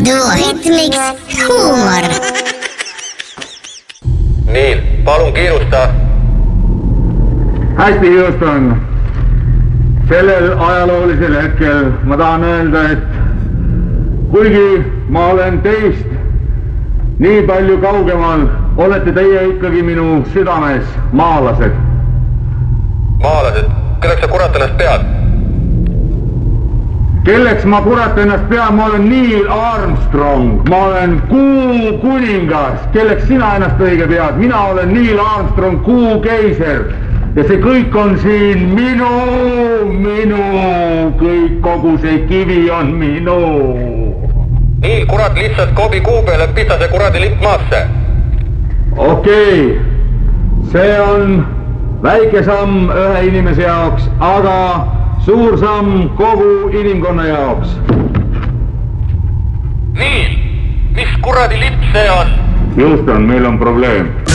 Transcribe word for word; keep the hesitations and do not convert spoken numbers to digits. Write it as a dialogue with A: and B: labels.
A: duo ritmiks huumor.
B: Niil, palun kiirusta.
C: Hästi Houston. Sellel ajaloolisel hetkel ma tahan öelda, et kuigi ma olen teist nii palju kaugemal, olete teie ikkagi minu südames maalased.
B: Maalased? Kelleks sa kurat ennast pead?
C: Kelleks ma kurat ennast pean? Ma olen Neil Armstrong. Ma olen kuu kuningas. Kelleks sina ennast õige pead? Mina olen Neil Armstrong, kuu keiser. Ja see kõik on siin minu, minu, kõik, kogu see kivi on minu.
B: Niil, kurat, lihtsalt kobi kuu peale, pista see kuradi lipp maasse.
C: Okei, see on väike samm ühe inimese jaoks, aga suur samm kogu inimkonna jaoks.
B: Niil, mis kuradi lipp see on?
C: Houston, meil on probleem.